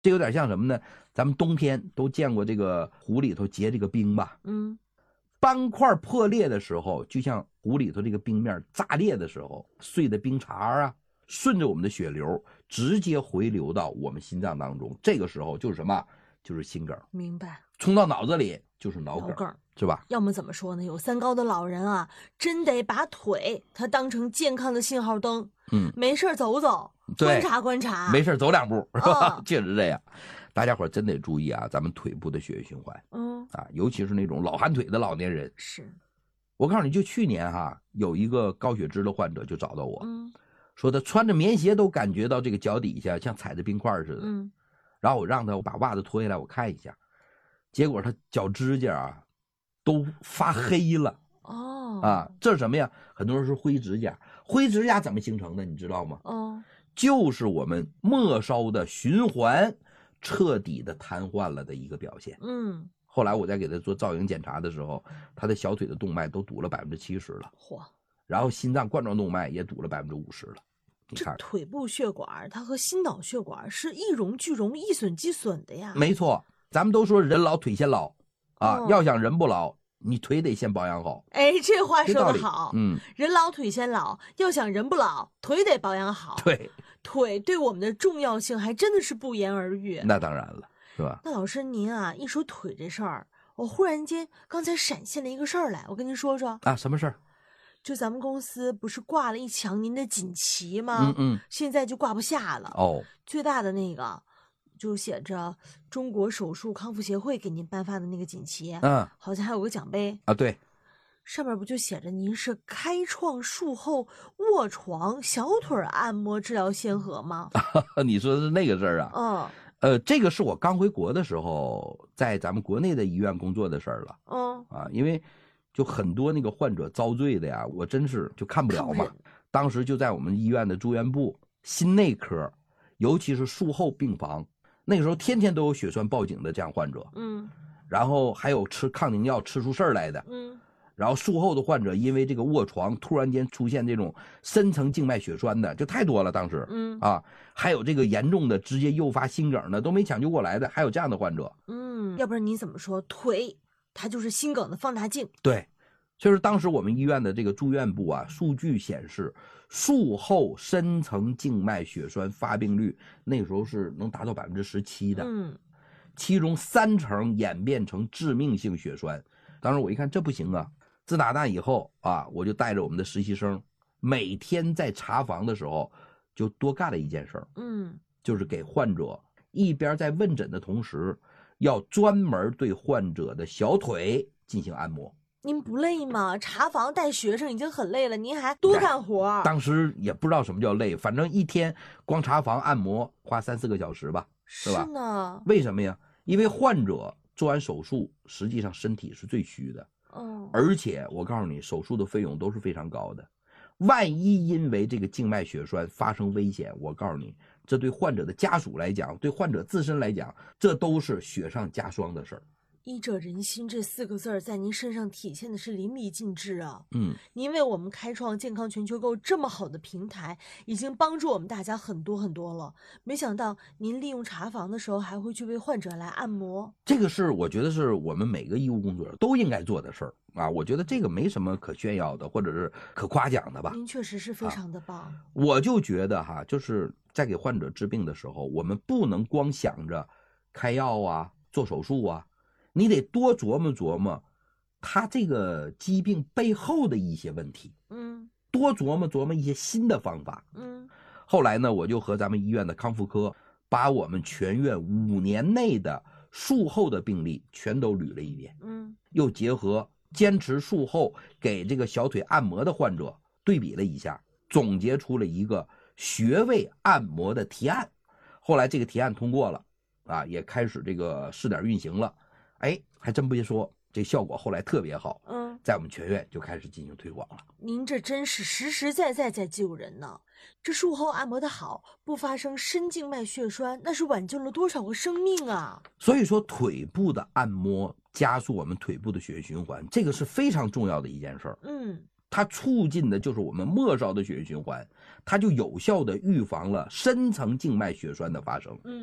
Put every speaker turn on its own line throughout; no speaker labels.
这有点像什么呢？咱们冬天都见过这个湖里头结这个冰吧？斑块破裂的时候，就像湖里头这个冰面炸裂的时候，碎的冰碴啊，顺着我们的血流直接回流到我们心脏当中。这个时候就是什么？就是心梗。
明白。
冲到脑子里就是脑梗，是吧？
要么怎么说呢？有三高的老人啊，真得把腿他当成健康的信号灯。没事走走，观察观察，
没事走2步，是吧？确实这样。大家伙真得注意啊，咱们腿部的血液循环。尤其是那种老寒腿的老年人。
是。
我告诉你，就去年有一个高血脂的患者就找到我，说他穿着棉鞋都感觉到这个脚底下像踩着冰块似的。然后我让他把袜子脱下来我看一下，结果他脚指甲都发黑了。这是什么呀？很多人说灰指甲。灰指甲怎么形成的你知道吗？就是我们末梢的循环彻底的瘫痪了的一个表现。后来我在给他做造影检查的时候，他的小腿的动脉都堵了70%了。然后心脏冠状动脉也堵了50%了。
这腿部血管它和心脑血管是一荣俱荣，一损俱损的呀。
没错，咱们都说人老腿先老要想人不老，你腿得先保养好。
这话说得好。人老腿先老，要想人不老，腿得保养好。
对，
腿对我们的重要性还真的是不言而喻。
那当然了，是吧？
那老师您一说腿这事儿，我忽然间刚才闪现了一个事儿来，我跟您说说。
什么事儿？
就咱们公司不是挂了一墙您的锦旗吗？现在就挂不下了。最大的那个就写着中国手术康复协会给您颁发的那个锦旗。好像还有个奖杯
对，
上面不就写着您是开创术后卧床小腿按摩治疗先河吗？
你说的是那个事儿啊？这个是我刚回国的时候在咱们国内的医院工作的事儿了。因为就很多那个患者遭罪的呀，我真是就看不了嘛。当时就在我们医院的住院部心内科，尤其是术后病房，那个时候天天都有血栓报警的这样患者。然后还有吃抗凝药吃出事儿来的。然后术后的患者因为这个卧床突然间出现这种深层静脉血栓的就太多了。当时还有这个严重的直接诱发心梗的都没抢救过来的，还有这样的患者。
要不然你怎么说腿它就是心梗的放大镜？
对，就是当时我们医院的这个住院部数据显示，术后深层静脉血栓发病率那个时候是能达到17%的。其中30%演变成致命性血栓。当时我一看这不行啊，自打那以后我就带着我们的实习生，每天在查房的时候就多干了一件事儿。就是给患者一边在问诊的同时，要专门对患者的小腿进行按摩。
您不累吗？查房带学生已经很累了，您还多干活。
当时也不知道什么叫累，反正一天光查房按摩花3-4个小时吧，是吧？
是呢。
为什么呀？因为患者做完手术实际上身体是最虚的。而且我告诉你，手术的费用都是非常高的。万一因为这个静脉血栓发生危险，我告诉你，这对患者的家属来讲，对患者自身来讲，这都是雪上加霜的事儿。
医者仁心这4个字在您身上体现的是淋漓尽致啊。您为我们开创健康全球购这么好的平台，已经帮助我们大家很多很多了。没想到您利用查房的时候还会去为患者来按摩，
这个是我觉得是我们每个医务工作者都应该做的事儿我觉得这个没什么可炫耀的或者是可夸奖的吧。
您确实是非常的棒。
我就觉得就是在给患者治病的时候，我们不能光想着开药做手术你得多琢磨琢磨他这个疾病背后的一些问题。多琢磨琢磨一些新的方法。后来呢，我就和咱们医院的康复科把我们全院5年内的术后的病例全都捋了一遍。又结合坚持术后给这个小腿按摩的患者对比了一下，总结出了一个穴位按摩的提案。后来这个提案通过了也开始这个试点运行了。还真不说，这效果后来特别好。在我们全院就开始进行推广了。
您这真是实实在在在救人呢。这术后按摩的好，不发生深静脉血栓，那是挽救了多少个生命啊。
所以说腿部的按摩加速我们腿部的血液循环，这个是非常重要的一件事儿。它促进的就是我们末梢的血液循环，它就有效的预防了深层静脉血栓的发生。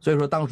所以说当时。